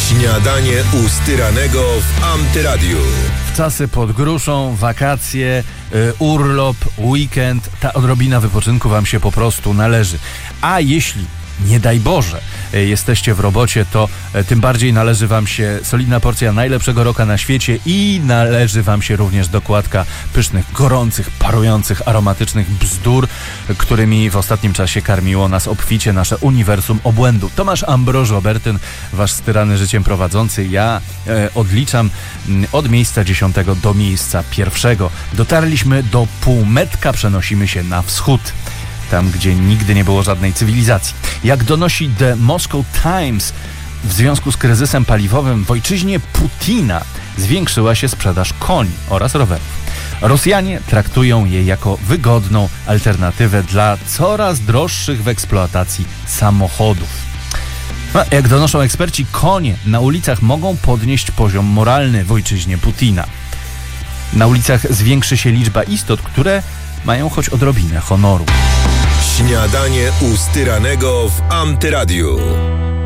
Śniadanie u Styranego w Antyradiu. Czasy pod gruszą, wakacje, urlop, weekend. Ta odrobina wypoczynku wam się po prostu należy. A jeśli, nie daj Boże, jesteście w robocie, to tym bardziej należy wam się solidna porcja najlepszego roka na świecie i należy wam się również dokładka pysznych, gorących, parujących, aromatycznych bzdur, którymi w ostatnim czasie karmiło nas obficie nasze uniwersum obłędu. Tomasz Ambroż-Robertyn, wasz styrany życiem prowadzący. Ja odliczam od miejsca 10 do miejsca 1. Dotarliśmy do półmetka, przenosimy się na wschód. Tam, gdzie nigdy nie było żadnej cywilizacji. Jak donosi The Moscow Times, w związku z kryzysem paliwowym w ojczyźnie Putina zwiększyła się sprzedaż koni oraz rowerów. Rosjanie traktują je jako wygodną alternatywę dla coraz droższych w eksploatacji samochodów. Jak donoszą eksperci, konie na ulicach mogą podnieść poziom moralny w ojczyźnie Putina. Na ulicach zwiększy się liczba istot, które mają choć odrobinę honoru. Śniadanie u Styranego w Antyradiu.